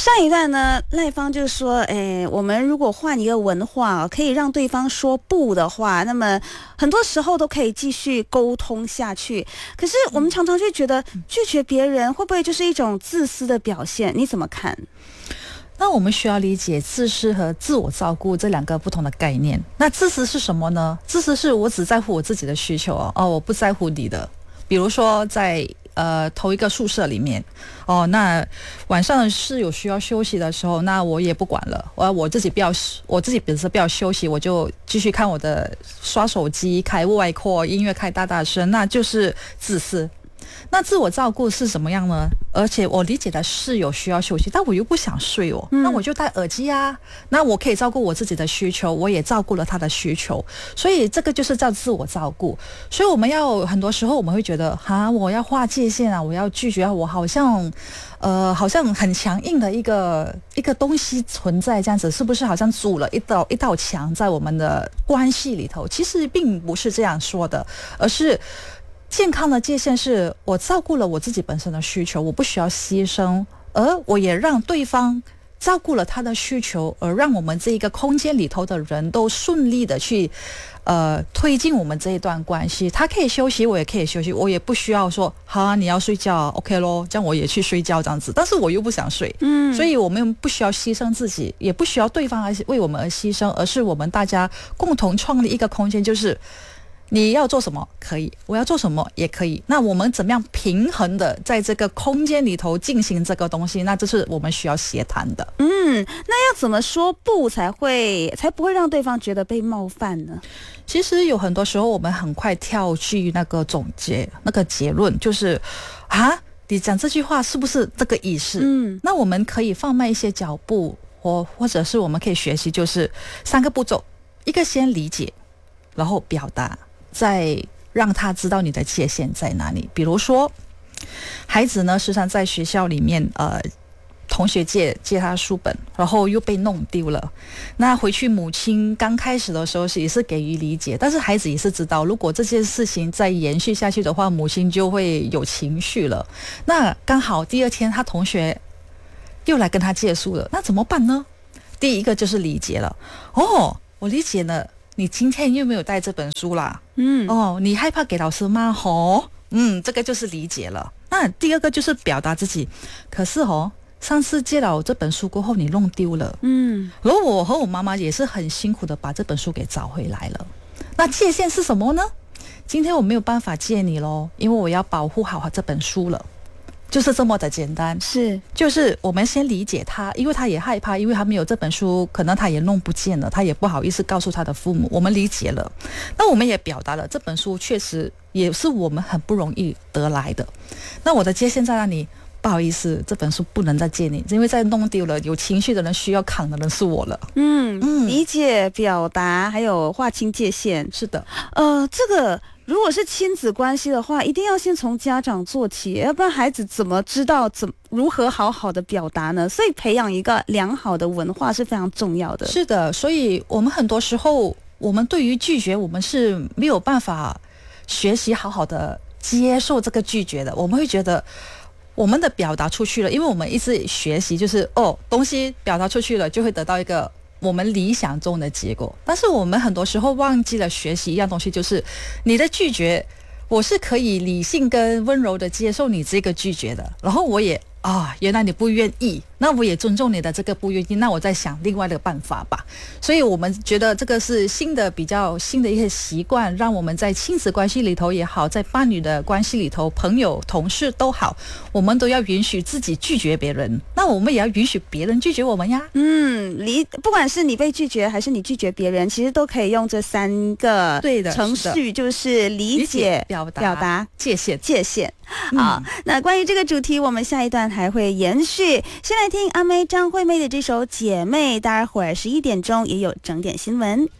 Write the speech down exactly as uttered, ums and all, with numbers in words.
上一段呢，赖芳就说，哎，我们如果换一个文化，可以让对方说不的话，那么很多时候都可以继续沟通下去。可是我们常常就觉得拒绝别人会不会就是一种自私的表现？你怎么看？ 那我们需要理解自私和自我照顾这两个不同的概念。那自私是什么呢？自私是我只在乎我自己的需求哦，哦我不在乎你的。比如说在呃同一个宿舍里面哦，那晚上室友需要休息的时候，那我也不管了，我我自己不要，我自己本身不要休息，我就继续看我的刷手机，开外扩音乐开大大声，那就是自私。那自我照顾是什么样呢？而且我理解的室友需要休息，但我又不想睡哦，那我就戴耳机啊。那我可以照顾我自己的需求，我也照顾了他的需求，所以这个就是叫自我照顾。所以我们要很多时候我们会觉得，哈，我要划界限啊，我要拒绝啊，我好像，呃，好像很强硬的一个一个东西存在，这样子是不是好像筑了一道一道墙在我们的关系里头？其实并不是这样说的，而是健康的界限是我照顾了我自己本身的需求，我不需要牺牲，而我也让对方照顾了他的需求，而让我们这一个空间里头的人都顺利的去呃推进我们这一段关系。他可以休息，我也可以休息，我也不需要说好啊，你要睡觉 OK 咯，这样我也去睡觉这样子，但是我又不想睡，嗯，所以我们不需要牺牲自己，也不需要对方而为我们而牺牲，而是我们大家共同创立一个空间，就是你要做什么可以，我要做什么也可以，那我们怎么样平衡的在这个空间里头进行这个东西，那这是我们需要协谈的。 嗯，那要怎么说不才会才不会让对方觉得被冒犯呢？ 其实有很多时候我们很快跳去那个总结那个结论，就是啊你讲这句话是不是这个意思？嗯，那我们可以放慢一些脚步，或或者是我们可以学习就是三个步骤，一个先理解，然后表达，再让他知道你的界限在哪里。比如说孩子呢，时常在学校里面呃，同学借借他书本，然后又被弄丢了，那回去母亲刚开始的时候是也是给予理解，但是孩子也是知道如果这件事情再延续下去的话，母亲就会有情绪了。那刚好第二天他同学又来跟他借书了，那怎么办呢？第一个就是理解了，哦我理解了，你今天又没有带这本书啦，嗯，哦，你害怕给老师骂吼，嗯，这个就是理解了。那第二个就是表达自己，可是哦，上次借了我这本书过后，你弄丢了，嗯，然后我和我妈妈也是很辛苦的把这本书给找回来了。那界限是什么呢？今天我没有办法借你咯，因为我要保护好这本书了。就是这么的简单， 是， 就是我们先理解他，因为他也害怕，因为他没有这本书，可能他也弄不见了，他也不好意思告诉他的父母。我们理解了，那我们也表达了这本书确实也是我们很不容易得来的。那我的界限在那里，不好意思，这本书不能再借你，因为再弄丢了，有情绪的人需要扛的人是我了。 嗯嗯，理解、表达，还有划清界限。 是的， 呃，这个。如果是亲子关系的话，一定要先从家长做起，要不然孩子怎么知道怎如何好好的表达呢？所以培养一个良好的文化是非常重要的。 是的，所以我们很多时候，我们对于拒绝，我们是没有办法学习好好的接受这个拒绝的。我们会觉得我们的表达出去了，因为我们一直学习，就是哦，东西表达出去了，就会得到一个我们理想中的结果，但是我们很多时候忘记了学习一样东西，就是你的拒绝，我是可以理性跟温柔的接受你这个拒绝的，然后我也啊，原来你不愿意，那我也尊重你的这个不愿意，那我再想另外的办法吧。所以我们觉得这个是新的比较新的一些习惯，让我们在亲子关系里头也好，在伴侣的关系里头，朋友同事都好，我们都要允许自己拒绝别人，那我们也要允许别人拒绝我们呀。 嗯，理不管是你被拒绝还是你拒绝别人，其实都可以用这三个对的程序，就是理解、 理解表达、 表达、 界限、 界限。好、嗯，那关于这个主题，我们下一段还会延续。先来听阿妹张惠妹的这首《姐妹》，待会儿十一点钟也有整点新闻。